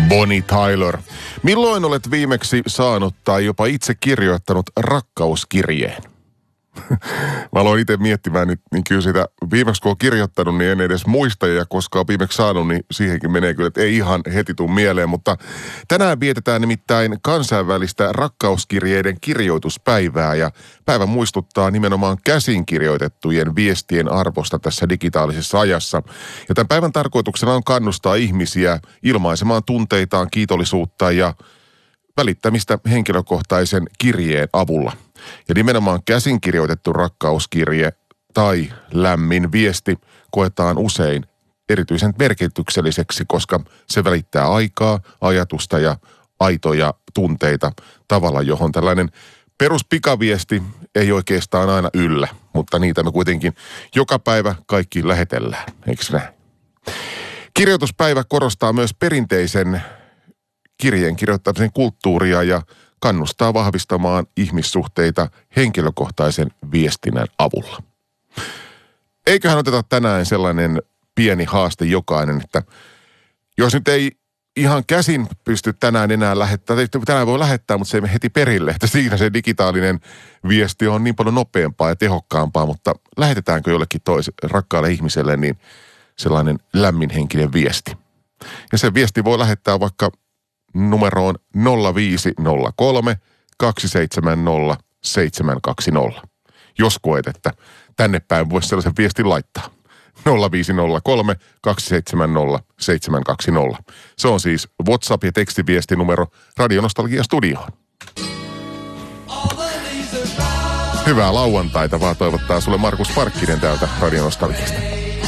Bonnie Tyler. Milloin olet viimeksi saanut tai jopa itse kirjoittanut rakkauskirjeen? Mä aloin itse miettimään nyt, niin kyllä sitä viimeksi kun on kirjoittanut, niin en edes muista, ja koska on viimeksi saanut, niin siihenkin menee kyllä, että ei ihan heti tule mieleen, mutta tänään vietetään nimittäin kansainvälistä rakkauskirjeiden kirjoituspäivää, ja päivä muistuttaa nimenomaan käsin kirjoitettujen viestien arvosta tässä digitaalisessa ajassa. Ja tämän päivän tarkoituksena on kannustaa ihmisiä ilmaisemaan tunteitaan, kiitollisuutta ja välittämistä henkilökohtaisen kirjeen avulla. Ja nimenomaan käsin kirjoitettu rakkauskirje tai lämmin viesti koetaan usein erityisen merkitykselliseksi, koska se välittää aikaa, ajatusta ja aitoja tunteita tavalla, johon tällainen peruspikaviesti ei oikeastaan aina yllä, mutta niitä me kuitenkin joka päivä kaikki lähetellään, eikö näin? Kirjoituspäivä korostaa myös perinteisen kirjeen kirjoittamisen kulttuuria ja kannustaa vahvistamaan ihmissuhteita henkilökohtaisen viestinnän avulla. Eiköhän oteta tänään sellainen pieni haaste jokainen, että jos nyt ei ihan käsin pysty tänään enää lähettämään, tänään voi lähettää, mutta se ei mene heti perille, että siinä se digitaalinen viesti on niin paljon nopeampaa ja tehokkaampaa, mutta lähetetäänkö jollekin rakkaalle ihmiselle niin sellainen lämminhenkinen viesti. Ja se viesti voi lähettää vaikka numeroon 0503 270 720. Jos koet, että tänne päin voisi sellaisen viestin laittaa. 0503 270 720. Se on siis WhatsApp- ja tekstiviestinumero Radio Nostalgia Studioon. Hyvää lauantaita vaan toivottaa sulle Markus Parkkinen täältä Radio Nostalgiasta.